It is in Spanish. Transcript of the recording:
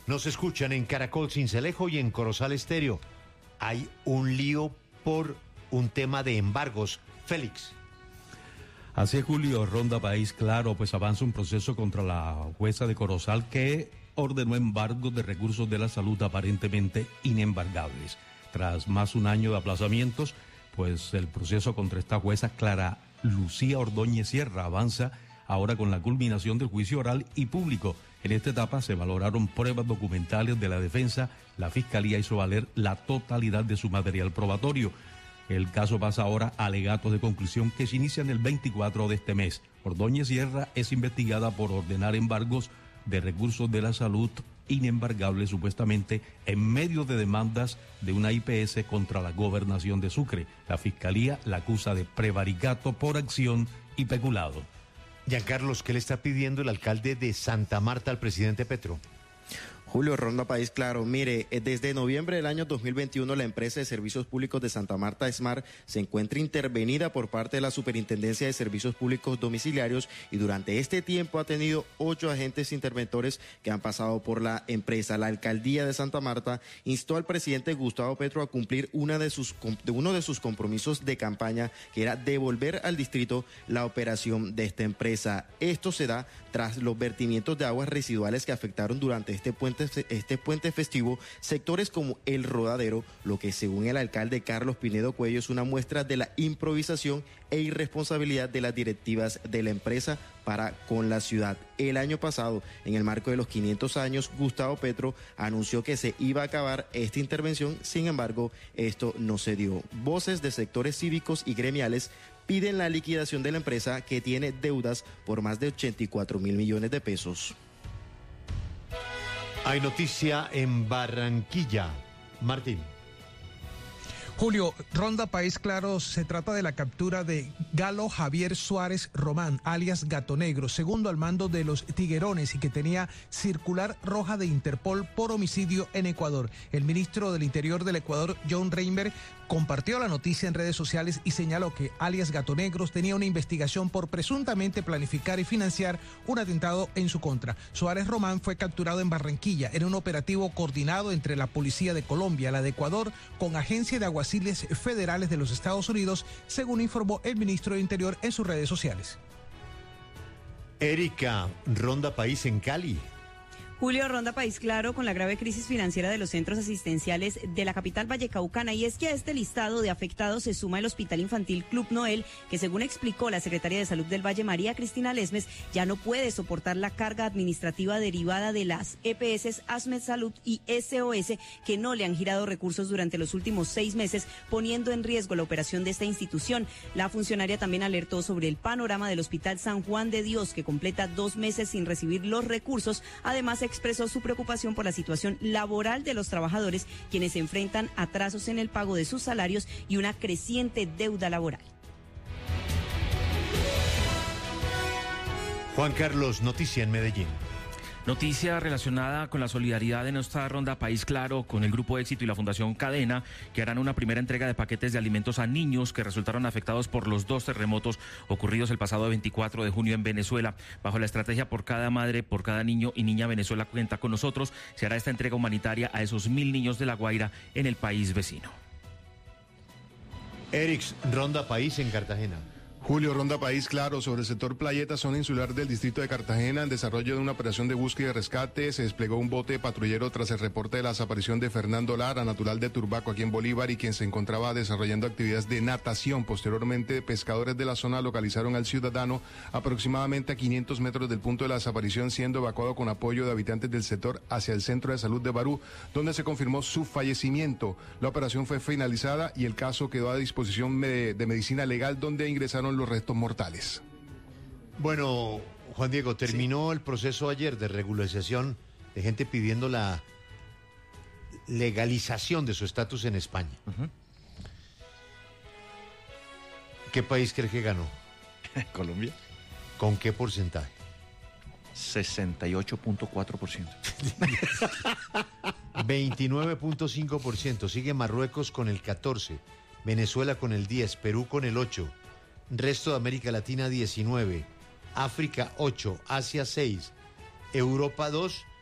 Nos escuchan en Caracol Sincelejo y en Corozal Estéreo. Hay un lío por un tema de embargos. Félix. Así es, Julio. Ronda País Claro, pues avanza un proceso contra la jueza de Corozal que ordenó embargos de recursos de la salud aparentemente inembargables. Tras más de un año de aplazamientos, pues el proceso contra esta jueza Clara Lucía Ordóñez Sierra avanza ahora con la culminación del juicio oral y público. En esta etapa se valoraron pruebas documentales de la defensa. La Fiscalía hizo valer la totalidad de su material probatorio. El caso pasa ahora a alegatos de conclusión que se inician el 24 de este mes. Ordóñez Sierra es investigada por ordenar embargos de recursos de la salud inembargables supuestamente en medio de demandas de una IPS contra la gobernación de Sucre. La Fiscalía la acusa de prevaricato por acción y peculado. Giancarlos, ¿qué le está pidiendo el alcalde de Santa Marta al presidente Petro? Julio, Ronda País Claro. Mire, desde noviembre del año 2021 la empresa de servicios públicos de Santa Marta, SMAR, se encuentra intervenida por parte de la Superintendencia de Servicios Públicos Domiciliarios y durante este tiempo ha tenido 8 agentes interventores que han pasado por la empresa. La alcaldía de Santa Marta instó al presidente Gustavo Petro a cumplir uno de sus compromisos de campaña, que era devolver al distrito la operación de esta empresa. Esto se da tras los vertimientos de aguas residuales que afectaron durante este puente festivo sectores como El Rodadero, lo que según el alcalde Carlos Pinedo Cuello es una muestra de la improvisación e irresponsabilidad de las directivas de la empresa para con la ciudad. El año pasado, en el marco de los 500 años, Gustavo Petro anunció que se iba a acabar esta intervención, sin embargo, esto no se dio. Voces de sectores cívicos y gremiales piden la liquidación de la empresa, que tiene deudas por más de 84 mil millones de pesos. Hay noticia en Barranquilla. Martín. Julio, Ronda País Claro, se trata de la captura de Galo Javier Suárez Román, alias Gato Negro, segundo al mando de los Tiguerones y que tenía circular roja de Interpol por homicidio en Ecuador. El ministro del Interior del Ecuador, John Reinberg, compartió la noticia en redes sociales y señaló que alias Gato Negro tenía una investigación por presuntamente planificar y financiar un atentado en su contra. Suárez Román fue capturado en Barranquilla en un operativo coordinado entre la Policía de Colombia, la de Ecuador, con Agencia de Alguaciles Federales de los Estados Unidos, según informó el ministro de Interior en sus redes sociales. Erika, Ronda País en Cali. Julio, Ronda País Claro, con la grave crisis financiera de los centros asistenciales de la capital vallecaucana, y es que a este listado de afectados se suma el Hospital Infantil Club Noel, que según explicó la secretaria de Salud del Valle, María Cristina Lesmes, ya no puede soportar la carga administrativa derivada de las EPS ASMED Salud y SOS, que no le han girado recursos durante los últimos 6 meses, poniendo en riesgo la operación de esta institución. La funcionaria también alertó sobre el panorama del Hospital San Juan de Dios, que completa 2 meses sin recibir los recursos. Además, expresó su preocupación por la situación laboral de los trabajadores, quienes enfrentan atrasos en el pago de sus salarios y una creciente deuda laboral. Juan Carlos, noticia en Medellín. Noticia relacionada con la solidaridad de nuestra Ronda País Claro con el Grupo Éxito y la Fundación Cadena, que harán una primera entrega de paquetes de alimentos a niños que resultaron afectados por los 2 terremotos ocurridos el pasado 24 de junio en Venezuela. Bajo la estrategia Por Cada Madre, Por Cada Niño y Niña, Venezuela cuenta con nosotros, se hará esta entrega humanitaria a esos 1.000 niños de La Guaira en el país vecino. Erix, Ronda País en Cartagena. Julio, Ronda País Claro, sobre el sector Playeta, zona insular del distrito de Cartagena. En desarrollo de una operación de búsqueda y rescate, se desplegó un bote patrullero tras el reporte de la desaparición de Fernando Lara, natural de Turbaco, aquí en Bolívar, y quien se encontraba desarrollando actividades de natación. Posteriormente, pescadores de la zona localizaron al ciudadano aproximadamente a 500 metros del punto de la desaparición, siendo evacuado con apoyo de habitantes del sector hacia el Centro de Salud de Barú, donde se confirmó su fallecimiento. La operación fue finalizada y el caso quedó a disposición de medicina legal, donde ingresaron los restos mortales. Bueno, Juan Diego, terminó el proceso ayer de regularización de gente pidiendo la legalización de su estatus en España. ¿Qué país cree que ganó? Colombia. ¿Con qué porcentaje? 68.4%. 29.5%. Sigue Marruecos con el 14%, Venezuela con el 10%, Perú con el 8%. Resto de América Latina 19%, África 8%, Asia 6%, Europa 2%